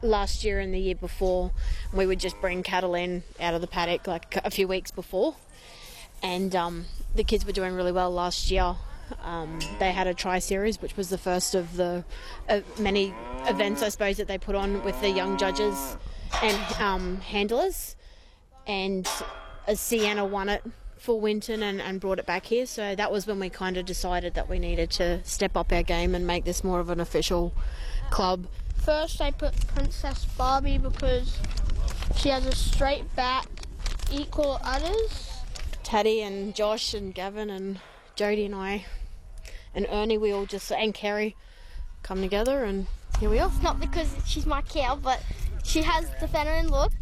last year and the year before. We would just bring cattle in out of the paddock like a few weeks before, and the kids were doing really well last year. They had a tri-series, which was the first of the many events, I suppose, that they put on with the young judges and handlers, and Sienna won it for Winton and brought it back here. So that was when we kind of decided that we needed to step up our game and make this more of an official club. First I put Princess Barbie because she has a straight back, equal udders. Taddy and Josh and Gavin and Jodie and I and Ernie, we all just, and Kerry, come together, and here we are. It's not because she's my cow, but she has the feminine look.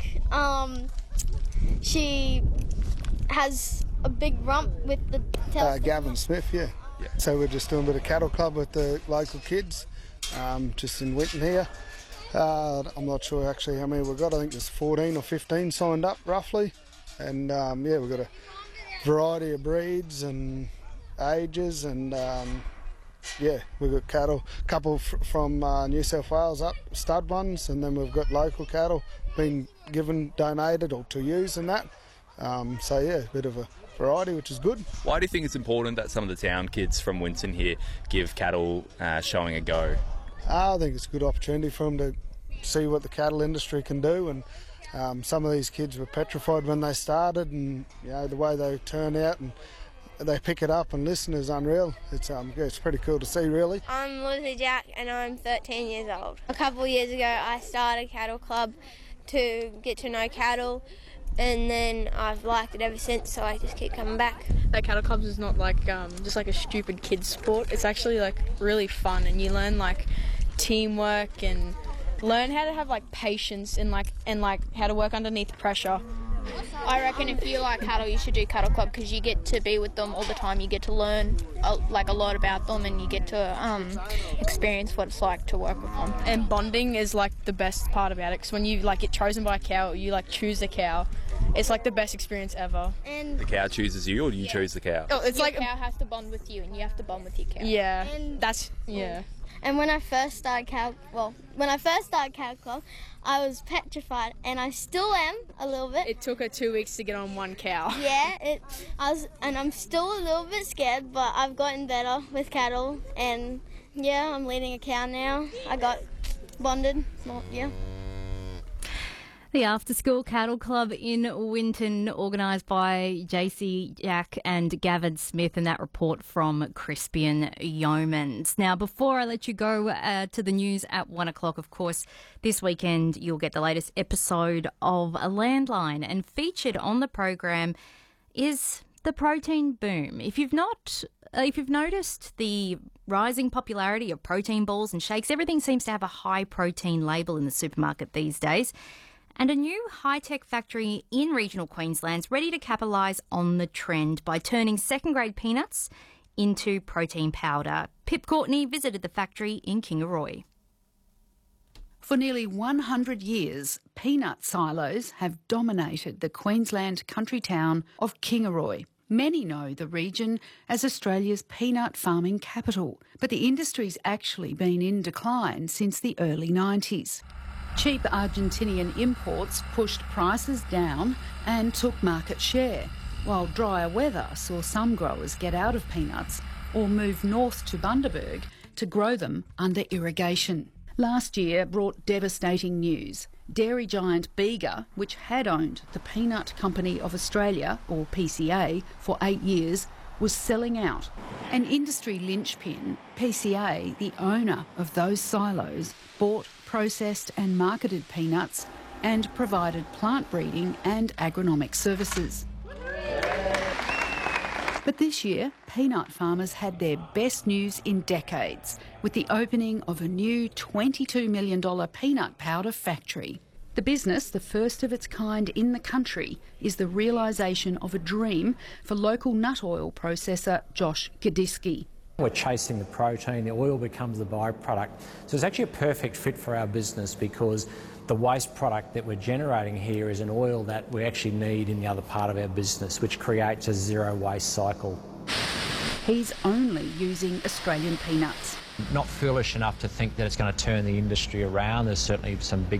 She has a big rump with the Gavin Smith, yeah. So we're just doing a bit of cattle club with the local kids, just in Winton here. I'm not sure actually how many we've got. I think there's 14 or 15 signed up roughly, and yeah, we've got a variety of breeds and ages, and yeah, we've got cattle, a couple from New South Wales up, stud ones, and then we've got local cattle being given, donated or to use and that. So yeah, a bit of a variety, which is good. Why do you think it's important that some of the town kids from Winton here give cattle showing a go? I think it's a good opportunity for them to see what the cattle industry can do, and some of these kids were petrified when they started, and you know the way they turn out and they pick it up and listen is unreal. It's pretty cool to see, really. I'm Lucy Jack and I'm 13 years old. A couple of years ago I started a cattle club to get to know cattle, and then I've liked it ever since, so I just keep coming back. That cattle clubs is not like just like a stupid kids sport. It's actually like really fun, and you learn like teamwork and learn how to have like patience and how to work underneath pressure. I reckon if you like cattle, you should do cattle club because you get to be with them all the time. You get to learn a lot about them, and you get to experience what it's like to work with them. And bonding is like the best part about it, because when you like get chosen by a cow, or you like choose a cow, it's like the best experience ever. And the cow chooses you, or do you choose the cow? Oh, it's like a cow has to bond with you, and you have to bond with your cow. Yeah, yeah. And when I first started cattle club, I was petrified, and I still am a little bit. It took her 2 weeks to get on one cow. Yeah, and I'm still a little bit scared, but I've gotten better with cattle, and yeah, I'm leading a cow now. I got bonded, yeah. The After School Cattle Club in Winton, organised by JC Jack and Gavin Smith, and that report from Crispian Yeomans. Now, before I let you go to the news at 1 o'clock, of course, this weekend you'll get the latest episode of A Landline, and featured on the program is the protein boom. If you've noticed the rising popularity of protein balls and shakes, everything seems to have a high protein label in the supermarket these days. And a new high-tech factory in regional Queensland's ready to capitalise on the trend by turning second-grade peanuts into protein powder. Pip Courtney visited the factory in Kingaroy. For nearly 100 years, peanut silos have dominated the Queensland country town of Kingaroy. Many know the region as Australia's peanut farming capital, but the industry's actually been in decline since the early 90s. Cheap Argentinian imports pushed prices down and took market share, while drier weather saw some growers get out of peanuts or move north to Bundaberg to grow them under irrigation. Last year brought devastating news. Dairy giant Bega, which had owned the Peanut Company of Australia, or PCA, for 8 years, was selling out. An industry linchpin, PCA, the owner of those silos, bought, processed and marketed peanuts and provided plant breeding and agronomic services. But this year, peanut farmers had their best news in decades with the opening of a new $22 million peanut powder factory. The business, the first of its kind in the country, is the realisation of a dream for local nut oil processor Josh Gadiski. We're chasing the protein, the oil becomes the byproduct. So it's actually a perfect fit for our business because the waste product that we're generating here is an oil that we actually need in the other part of our business, which creates a zero waste cycle. He's only using Australian peanuts. Not foolish enough to think that it's going to turn the industry around. There's certainly some big